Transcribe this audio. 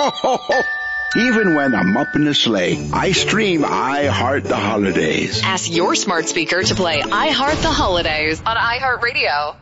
Ho, ho, ho. Even when I'm up in the sleigh, I stream I Heart the Holidays. Ask your smart speaker to play I Heart the Holidays on iHeartRadio.